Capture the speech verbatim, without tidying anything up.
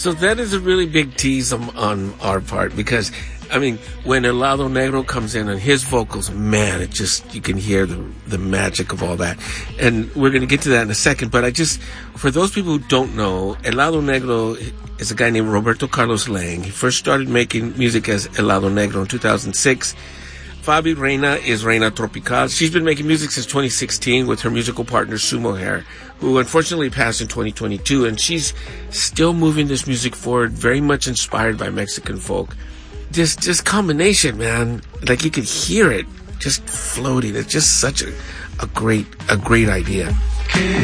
So that is a really big tease on, on our part because, I mean, when Helado Negro comes in and his vocals, man, it just, you can hear the the magic of all that. And we're going to get to that in a second. But I just, for those people who don't know, Helado Negro is a guy named Roberto Carlos Lang. He first started making music as Helado Negro in two thousand six. Fabi Reina is Reina Tropical. She's been making music since twenty sixteen with her musical partner Sumo Hair, who unfortunately passed in twenty twenty-two. And she's still moving this music forward, very much inspired by Mexican folk. This just combination, man, like you could hear it just floating. It's just such a, a great, a great idea.